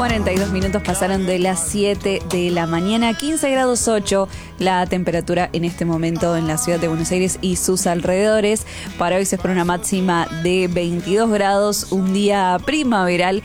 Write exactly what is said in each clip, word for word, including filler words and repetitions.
cuarenta y dos minutos pasaron de las siete de la mañana, quince grados ocho la temperatura en este momento en la ciudad de Buenos Aires y sus alrededores. Para hoy se espera una máxima de veintidós grados, un día primaveral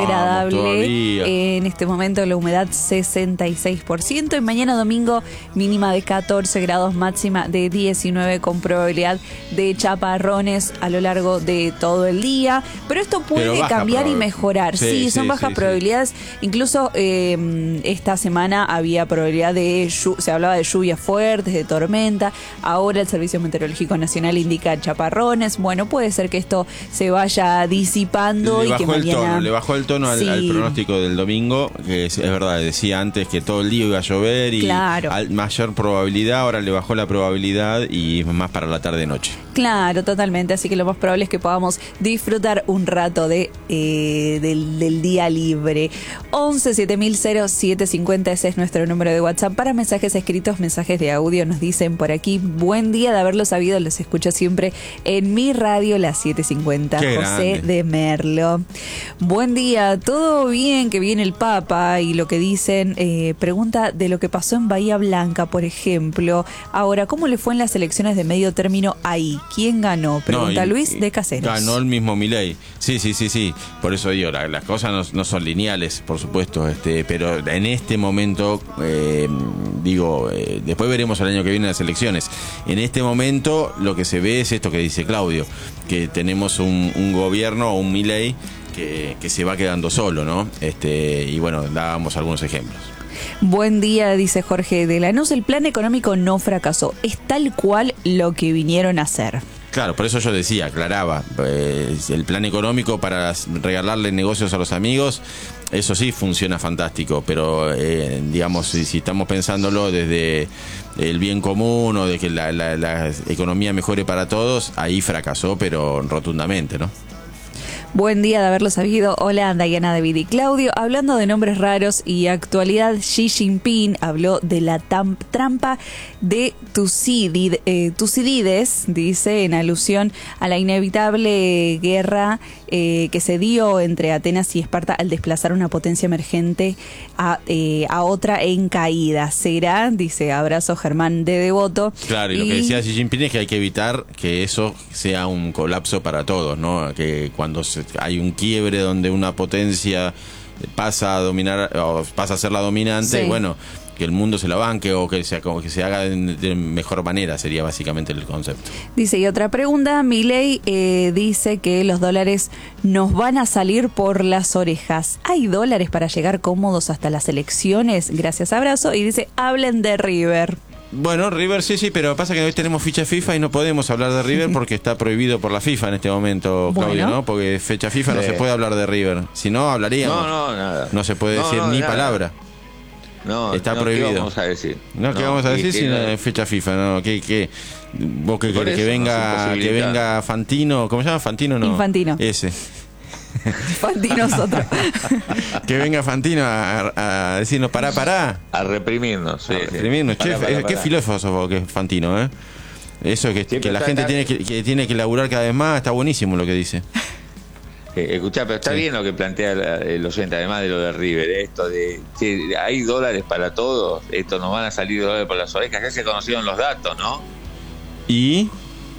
agradable. En este momento la humedad sesenta y seis por ciento y mañana domingo mínima de catorce grados, máxima de diecinueve con probabilidad de chaparrones a lo largo de todo el día. Pero esto puede Pero cambiar y mejorar. Sí, sí son sí, bajas sí, probabilidades. Sí. Incluso eh, esta semana había probabilidad de, se hablaba de lluvias fuertes, de tormenta. Ahora el Servicio Meteorológico Nacional indica chaparrones. Bueno, puede ser que esto se vaya disipando. Le y que bajó mañana... el tono, le bajó el tono al, sí. al pronóstico del domingo, que es, es verdad, decía antes que todo el día iba a llover y claro. al, mayor probabilidad, ahora le bajó la probabilidad y más para la tarde-noche. Claro, totalmente. Así que lo más probable es que podamos disfrutar un rato de eh, del, del día libre. once siete mil siete cincuenta, ese es nuestro número de WhatsApp para mensajes escritos, mensajes de audio. Nos dicen por aquí: buen día, de haberlo sabido, los escucho siempre en mi radio, las siete cincuenta. Qué José grande. de Merlo. Buen día, todo bien, que viene el Papa y lo que dicen. Eh, pregunta de lo que pasó en Bahía Blanca, por ejemplo. Ahora, ¿cómo le fue en las elecciones de medio término ahí? ¿Quién ganó? Pregunta no, y, Luis de Caseros. Ganó el mismo Milei. Sí, sí, sí, sí. Por eso digo, la, las cosas no, no son lineales, por supuesto, este, pero en este momento, eh, digo, eh, después veremos el año que viene las elecciones. En este momento lo que se ve es esto que dice Claudio, que tenemos un, un gobierno o un Milei que, que se va quedando solo, ¿no? Este, y bueno, dábamos algunos ejemplos. Buen día, dice Jorge de Lanús. El plan económico no fracasó, es tal cual lo que vinieron a hacer. Claro, por eso yo decía, aclaraba, eh, el plan económico para regalarle negocios a los amigos, eso sí funciona fantástico, pero eh, digamos, si, si estamos pensándolo desde el bien común o de que la, la, la economía mejore para todos, ahí fracasó, pero rotundamente, ¿no? Buen día, de haberlo sabido. Hola, Dayana, David y Claudio. Hablando de nombres raros y actualidad, Xi Jinping habló de la tam- trampa de Tucídides, eh, Tucídides, dice, en alusión a la inevitable guerra eh, que se dio entre Atenas y Esparta al desplazar una potencia emergente a, eh, a otra en caída. ¿Será? Dice, abrazo Germán de Devoto. Claro, y, y lo que decía Xi Jinping es que hay que evitar que eso sea un colapso para todos, ¿no? Que cuando se hay un quiebre donde una potencia pasa a dominar o pasa a ser la dominante, sí. Bueno, que el mundo se la banque o que se, que se haga de, de mejor manera, sería básicamente el concepto. Dice, y otra pregunta, Milei eh, dice que los dólares nos van a salir por las orejas. ¿Hay dólares para llegar cómodos hasta las elecciones? Gracias, abrazo. Y dice, hablen de River. Bueno, River sí, sí, pero pasa que hoy tenemos ficha FIFA y no podemos hablar de River porque está prohibido por la FIFA en este momento, Claudio, bueno. ¿no? Porque fecha FIFA sí. No se puede hablar de River. Si no, hablaríamos. No, no, nada. No se puede no, decir no, ni nada. palabra. No, está no, prohibido. ¿qué vamos a decir? No, ¿qué no, vamos a decir si no es fecha FIFA? No, que, que vos que querés que venga, que venga Fantino, ¿cómo se llama? Fantino, no. Infantino. Ese. Fantino es otro. Que venga Fantino a, a decirnos pará, pará. A reprimirnos, sí. A reprimirnos. Sí. Che, pará, pará, qué pará. Filósofo sos vos, que es Fantino, ¿eh? Eso que, sí, que la gente tiene que, que tiene que laburar cada vez más, está buenísimo lo que dice. Eh, escuchá, pero está sí. bien lo que plantea el oyente, además de lo de River, esto de que hay dólares para todos, esto nos van a salir dólares por las orejas, ya se conocieron los datos, ¿no? Y...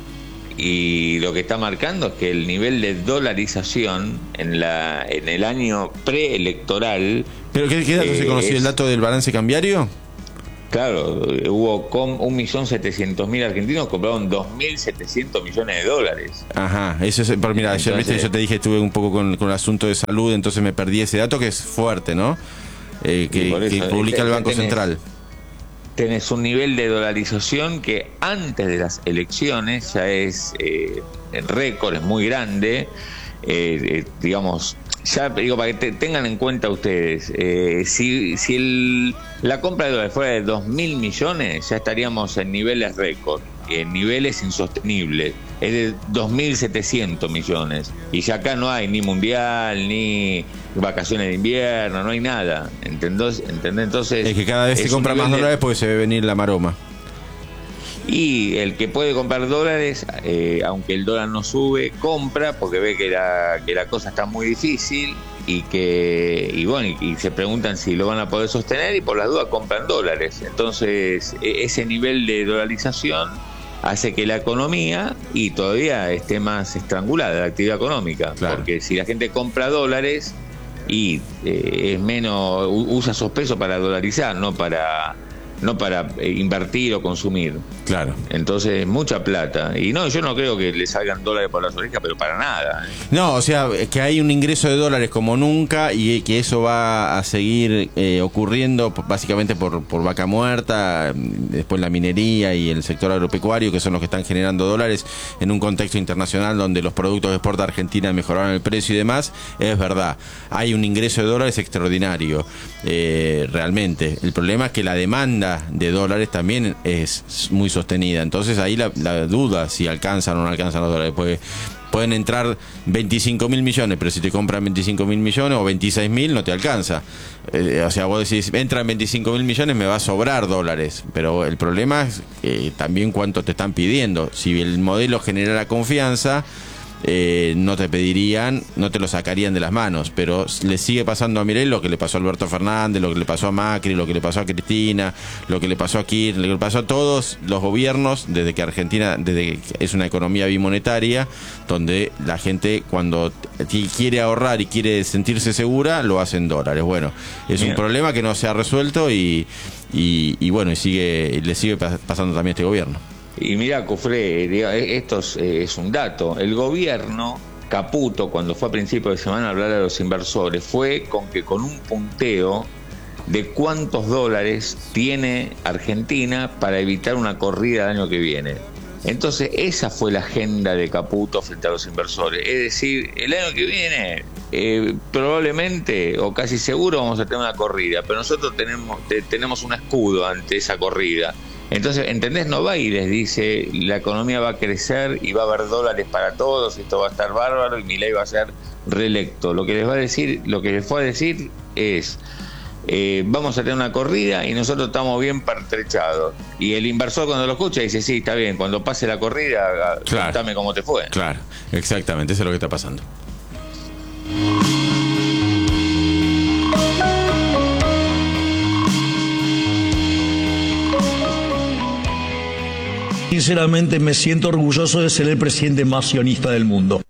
Y lo que está marcando es que el nivel de dolarización en la en el año preelectoral... ¿Pero qué, qué dato eh, se conoció? Es, ¿el dato del balance cambiario? Claro, hubo con un millón setecientos mil argentinos compraron dos mil setecientos millones de dólares. Ajá, eso es... Pero mira, entonces, ayer viste, yo te dije, estuve un poco con, con el asunto de salud, entonces me perdí ese dato que es fuerte, ¿no? Eh, que, eso, que publica este, el Banco tenés, Central. Tenés un nivel de dolarización que antes de las elecciones ya es eh, el récord, es muy grande, eh, eh, digamos, ya digo para que te, tengan en cuenta ustedes, eh, si, si el, la compra de dólares fuera de dos mil millones, ya estaríamos en niveles récord, en niveles insostenibles, es de dos mil setecientos millones, y ya acá no hay ni mundial, ni vacaciones de invierno, no hay nada, ¿entendés? ¿Entendés? Entonces es que cada vez se compra más dólares porque se ve venir la maroma. Y el que puede comprar dólares, eh, aunque el dólar no sube, compra porque ve que la, que la cosa está muy difícil y que y bueno y, y se preguntan si lo van a poder sostener y por las dudas compran dólares. Entonces e- ese nivel de dolarización hace que la economía y todavía esté más estrangulada la actividad económica, claro. Porque si la gente compra dólares y eh, es menos usa esos pesos para dolarizar, no para no para invertir o consumir. Claro. Entonces, mucha plata. Y no, yo no creo que le salgan dólares por las orejas, pero para nada. ¿eh? No, o sea, que hay un ingreso de dólares como nunca y que eso va a seguir eh, ocurriendo básicamente por, por vaca muerta, después la minería y el sector agropecuario, que son los que están generando dólares en un contexto internacional donde los productos que exporta Argentina mejoraron el precio y demás. Es verdad, hay un ingreso de dólares extraordinario, eh, realmente. El problema es que la demanda de dólares también es muy sostenida, entonces ahí la, la duda si alcanzan o no alcanzan los dólares, porque pueden entrar veinticinco mil millones, pero si te compran veinticinco mil millones o veintiséis mil no te alcanza. Eh, o sea, vos decís, entran veinticinco mil millones, me va a sobrar dólares, pero el problema es eh, también cuánto te están pidiendo. Si el modelo generara confianza, Eh, no te pedirían, no te lo sacarían de las manos, pero le sigue pasando a Milei lo que le pasó a Alberto Fernández, lo que le pasó a Macri, lo que le pasó a Cristina, lo que le pasó a Kirchner, lo que le pasó a todos los gobiernos desde que Argentina, desde que es una economía bimonetaria, donde la gente cuando quiere ahorrar y quiere sentirse segura, lo hace en dólares. Bueno, es Bien. un problema que no se ha resuelto y, y, y bueno, y sigue, y le sigue pasando también a este gobierno. Y mira, Cufré, esto es, es un dato. El gobierno, Caputo, cuando fue a principios de semana a hablar a los inversores, fue con que con un punteo de cuántos dólares tiene Argentina para evitar una corrida el año que viene. Entonces, esa fue la agenda de Caputo frente a los inversores. Es decir, el año que viene, eh, probablemente o casi seguro vamos a tener una corrida, pero nosotros tenemos, te, tenemos un escudo ante esa corrida. Entonces, ¿entendés? No va y les dice, la economía va a crecer y va a haber dólares para todos, esto va a estar bárbaro y Milei va a ser reelecto. Lo que les va a decir, lo que les fue a decir es, eh, vamos a tener una corrida y nosotros estamos bien pertrechados. Y el inversor cuando lo escucha dice, sí, está bien, cuando pase la corrida, claro, contame cómo te fue. Claro, exactamente, eso es lo que está pasando. Sinceramente me siento orgulloso de ser el presidente más sionista del mundo.